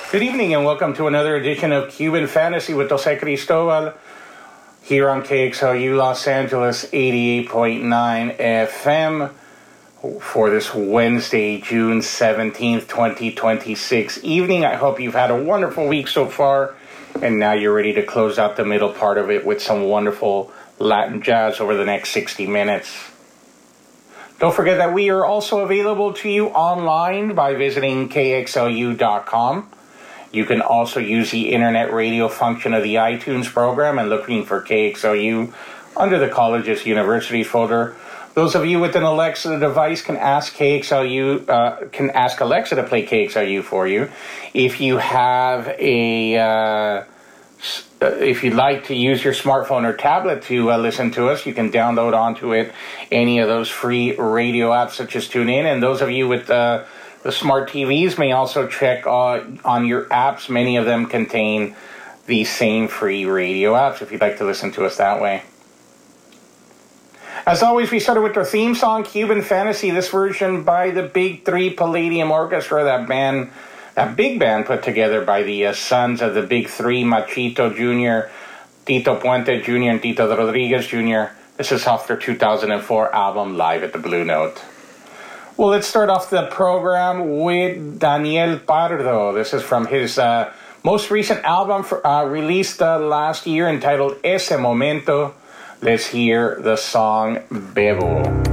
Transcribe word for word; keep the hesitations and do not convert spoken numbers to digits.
Good evening and welcome to another edition of Cuban Fantasy with Jose Cristobal here on K X L U Los Angeles eighty-eight point nine F M for this Wednesday, June seventeenth, twenty twenty-six evening. I hope you've had a wonderful week so far and now you're ready to close out the middle part of it with some wonderful Latin jazz over the next sixty minutes. Don't forget that we are also available to you online by visiting K X L U dot com. You can also use the internet radio function of the iTunes program and looking for K X L U under the Colleges Universities folder. Those of you with an Alexa device can ask K X L U uh, can ask Alexa to play K X L U for you. If you have a uh, if you'd like to use your smartphone or tablet to uh, listen to us, you can download onto it any of those free radio apps such as TuneIn. And those of you with uh, the smart T Vs may also check uh, on your apps. Many of them contain the same free radio apps if you'd like to listen to us that way. As always, we started with our theme song, Cuban Fantasy, this version by the Big Three Palladium Orchestra, that band, that big band put together by the uh, sons of the Big Three, Machito Junior, Tito Puente Junior, and Tito Rodriguez Junior This is off their two thousand four album, Live at the Blue Note. Well, let's start off the program with Daniel Pardo. This is from his uh, most recent album for, uh, released uh, last year entitled Ese Momento. Let's hear the song Bebo.